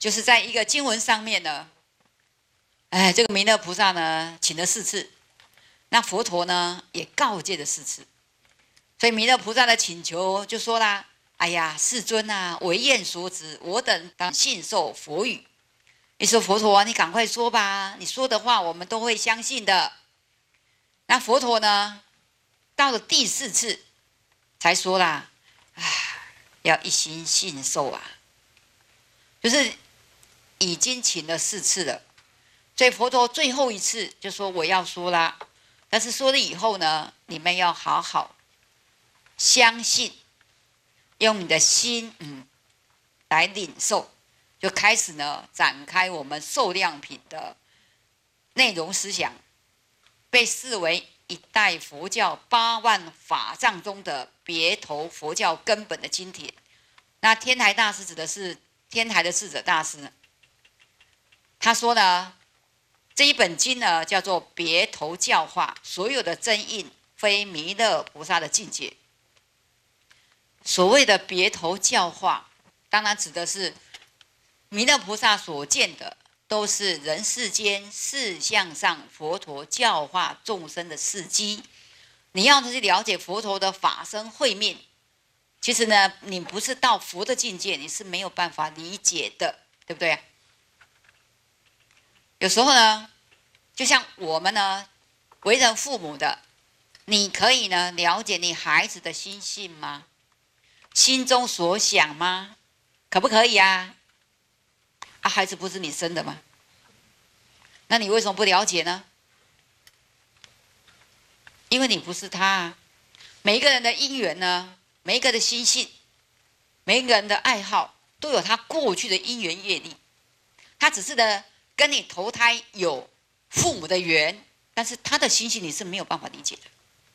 就是在一个经文上面呢，这个弥勒菩萨呢请了4次，那佛陀呢也告诫了4次，所以弥勒菩萨的请求就说啦：“哎呀，世尊啊，为愿所指，我等当信受佛语。”你说佛陀啊，你赶快说吧，你说的话我们都会相信的。那佛陀呢，到了第4次才说啦：“要一心信受啊。”就是已经请了4次了，所以佛陀最后一次就说我要说啦，但是说了以后呢，你们要好好相信，用你的心来领受，就开始呢展开我们受量品的内容思想，被视为一代佛教8万法藏中的别头佛教根本的经典。那天台大师指的是天台的智者大师，他说呢，这一本经呢叫做别头教化，所有的真印非弥勒菩萨的境界。所谓的别头教化，当然指的是弥勒菩萨所见的都是人世间事相上佛陀教化众生的事迹。你要去了解佛陀的法身慧命，其实呢，你不是到佛的境界，你是没有办法理解的，对不对？有时候呢，就像我们呢，为人父母的，你可以呢了解你孩子的心性吗？心中所想吗？可不可以啊？孩子不是你生的吗？那你为什么不了解呢？因为你不是他啊。每一个人的因缘呢，每一个人的心性，每一个人的爱好，都有他过去的因缘业力。他只是呢跟你投胎有父母的缘，但是他的心性你是没有办法理解的。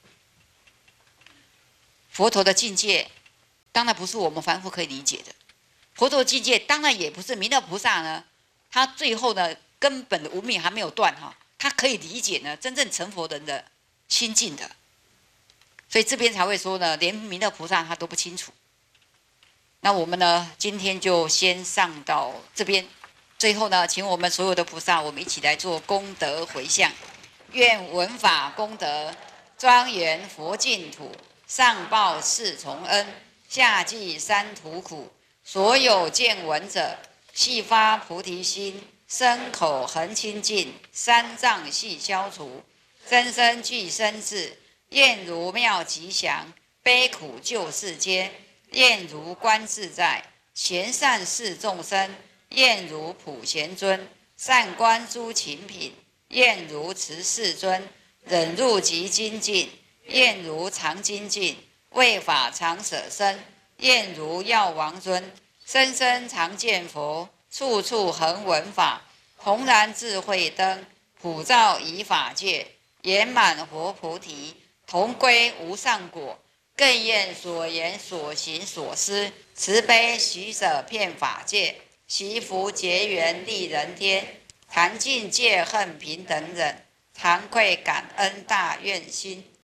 佛陀的境界当然不是我们凡夫可以理解的，佛陀的境界当然也不是弥勒菩萨呢，他最后呢根本的无明还没有断哈，他可以理解呢真正成佛人的心境的。所以这边才会说呢，连弥勒菩萨他都不清楚。那我们呢今天就先上到这边，最后呢请我们所有的菩萨，我们一起来做功德回向。愿闻法功德庄严佛净土，上报四重恩，下济三途苦。所有见闻者，悉发菩提心，身口恒清净，三障悉消除，真身具身智，愿如妙吉祥，悲苦救世间；愿如观自在，贤善事众生；愿如普贤尊，善观诸勤品；愿如慈世尊，忍辱极精进；愿如常精进，为法常舍身；愿如药王尊，生生常见佛，处处恒闻法，弘然智慧灯，普照以法界，圆满活菩提，同归无上果。更愿所言所行所思，慈悲喜舍遍法界，祈福结缘利人天，谈尽戒恨平等忍，惭愧感恩大愿心。